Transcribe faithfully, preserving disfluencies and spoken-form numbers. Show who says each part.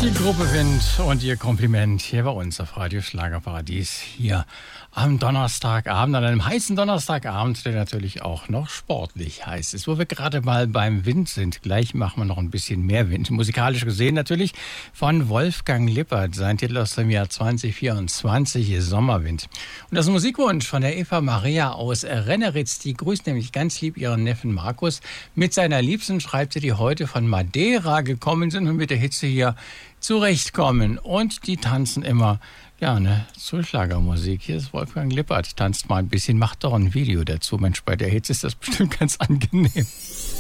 Speaker 1: Die Gruppe Wind und ihr Kompliment hier bei uns auf Radio Schlagerparadies hier am Donnerstagabend, an einem heißen Donnerstagabend, der natürlich auch noch sportlich heiß ist. Wo wir gerade mal beim Wind sind, gleich machen wir noch ein bisschen mehr Wind. Musikalisch gesehen natürlich von Wolfgang Lippert, sein Titel aus dem Jahr zwanzig vierundzwanzig, Sommerwind. Und das ist ein Musikwunsch von der Eva Maria aus Renneritz. Die grüßt nämlich ganz lieb ihren Neffen Markus. Mit seiner Liebsten schreibt sie, die heute von Madeira gekommen sind und mit der Hitze hier zurechtkommen. Und die tanzen immer gerne zur Schlagermusik. Hier ist Wolfgang Lippert, tanzt mal ein bisschen, macht doch ein Video dazu. Mensch, bei der Hitze ist das bestimmt ganz angenehm.